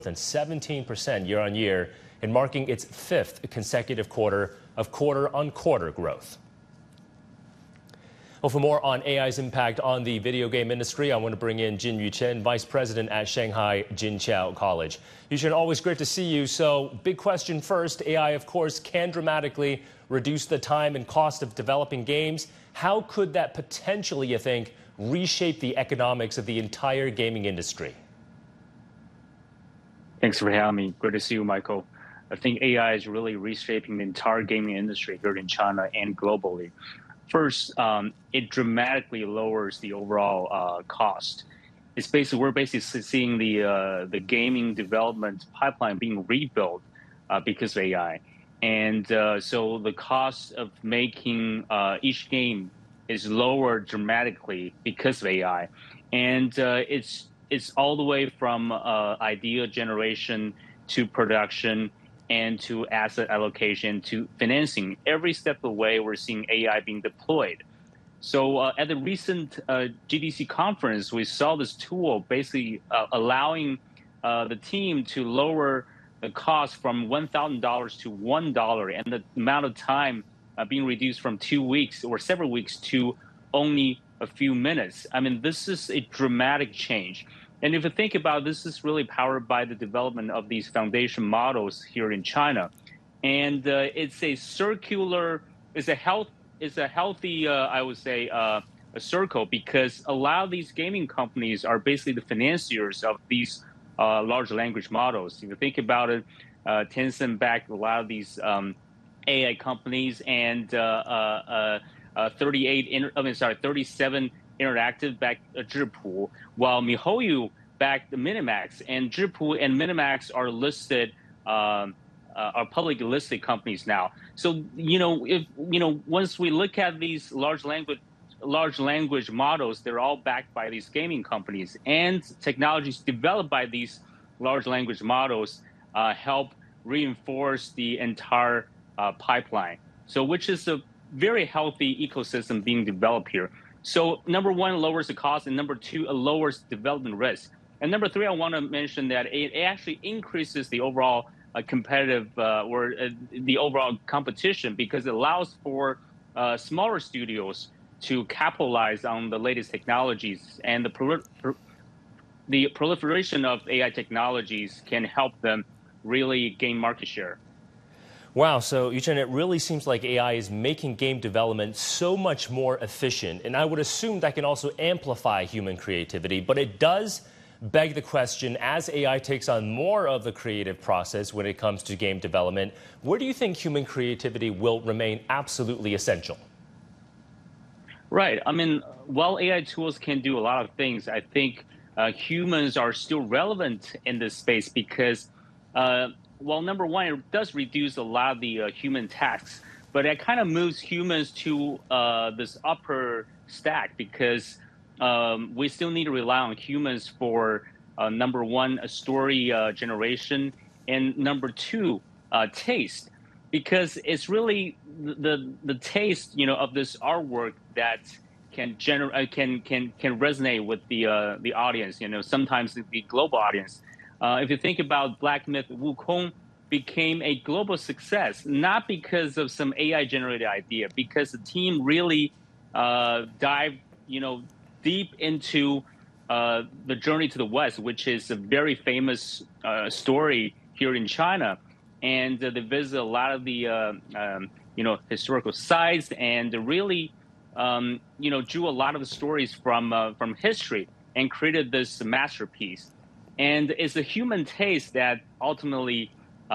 than 17% year on year and marking its fifth consecutive quarter of quarter-on-quarter growth. Well, for more on AI's impact on the video game industry, I want to bring in Jin-Yu Chen, Vice President at Shanghai Jinqiao College. Yu-Chen, always great to see you. So, big question first. AI, of course, can dramatically reduce the time and cost of developing games. How could that potentially, you think, reshape the economics of the entire gaming industry? Thanks for having me. Great to see you, Michael. I think AI is really reshaping the entire gaming industry here in China and globally. First, it dramatically lowers the overall cost. We're basically seeing the gaming development pipeline being rebuilt because of AI, and so the cost of making each game is lowered dramatically because of AI, and it's all the way from idea generation to production and to asset allocation to financing. Every step of the way, we're seeing AI being deployed. So at the recent GDC conference, we saw this tool basically allowing the team to lower the cost from $1,000 to $1 and the amount of time being reduced from 2 weeks or several weeks to only a few minutes. I mean, this is a dramatic change. And if you think about it, this is really powered by the development of these foundation models here in China. And it's a healthy, I would say, a circle, because a lot of these gaming companies are basically the financiers of these large language models. If you think about it, Tencent backed a lot of these AI companies, and 37 Interactive backed Zhipu, while MiHoYo backed the Minimax, and Zhipu and Minimax are listed, are publicly listed companies now. So once we look at these large language models, they're all backed by these gaming companies, and technologies developed by these large language models help reinforce the entire pipeline. So, which is a very healthy ecosystem being developed here. So number one, lowers the cost, and number two, it lowers development risk. And number three, I want to mention that it actually increases the overall competitive the overall competition, because it allows for smaller studios to capitalize on the latest technologies, and the proliferation of AI technologies can help them really gain market share. Wow, so Yu-Chen, it really seems like AI is making game development so much more efficient, and I would assume that can also amplify human creativity, but it does beg the question, as AI takes on more of the creative process when it comes to game development, where do you think human creativity will remain absolutely essential? Right. I mean, while AI tools can do a lot of things, I think humans are still relevant in this space, because well, number one, it does reduce a lot of the human tasks, but it kind of moves humans to this upper stack, because we still need to rely on humans for number one, a story generation, and number two, taste, because it's really the taste of this artwork that can resonate with the audience. Sometimes the global audience. If you think about Black Myth Wukong became a global success, not because of some AI-generated idea, because the team really dived, deep into the Journey to the West, which is a very famous story here in China, and they visit a lot of the historical sites, and really drew a lot of the stories from history and created this masterpiece. And it's the human taste that ultimately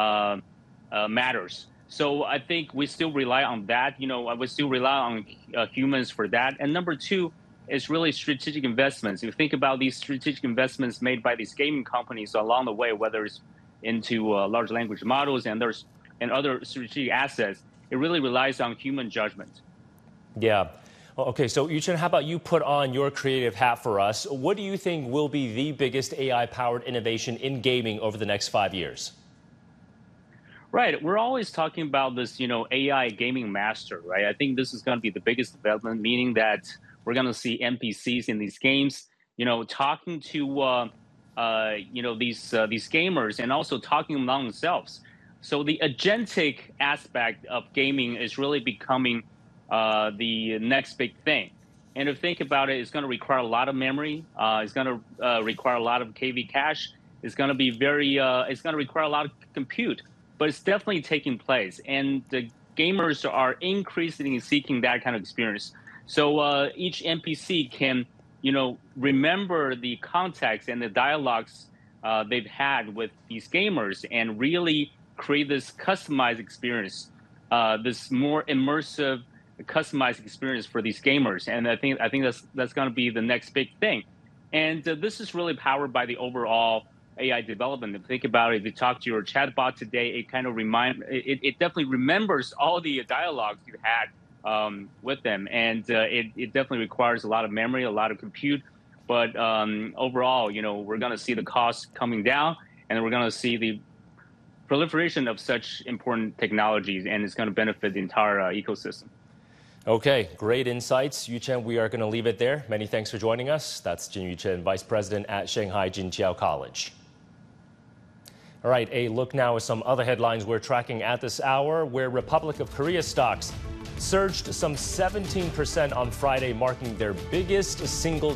matters. So I think we still rely on that. We still rely on humans for that. And number two is really strategic investments. If you think about these strategic investments made by these gaming companies along the way, whether it's into large language models and other strategic assets, it really relies on human judgment. Yeah. Okay, so Yu-Chen, how about you put on your creative hat for us? What do you think will be the biggest AI-powered innovation in gaming over the next 5 years? Right. We're always talking about this, AI gaming master, right? I think this is going to be the biggest development, meaning that we're going to see NPCs in these games, talking to these gamers and also talking among themselves. So the agentic aspect of gaming is really becoming the next big thing. And if you think about it, it's going to require a lot of memory. It's going to require a lot of KV cache. It's going to be it's going to require a lot of compute. But it's definitely taking place, and the gamers are increasingly seeking that kind of experience. So each NPC can, remember the context and the dialogues they've had with these gamers, and really create this customized experience, this more immersive, customized experience for these gamers. And I think that's going to be the next big thing. And this is really powered by the overall AI development. If you think about it, if you talk to your chatbot today, it kind of it definitely remembers all the dialogues you had with them, and it definitely requires a lot of memory, a lot of compute. But overall, we're going to see the costs coming down, and we're going to see the proliferation of such important technologies, and it's going to benefit the entire ecosystem. Okay, great insights. Yu-Chen, we are going to leave it there. Many thanks for joining us. That's Jin Yu-Chen, Vice President at Shanghai Jinqiao College. All right, a look now at some other headlines we're tracking at this hour, where Republic of Korea stocks surged some 17% on Friday, marking their biggest single